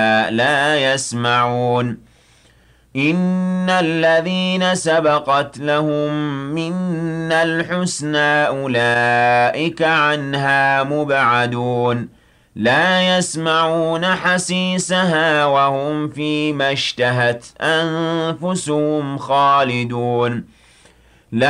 لا يسمعون إن الذين سبقت لهم منا الحسنى أولئك عنها مبعدون لا يسمعون حسيسها وهم فيما اشتهت أنفسهم خالدون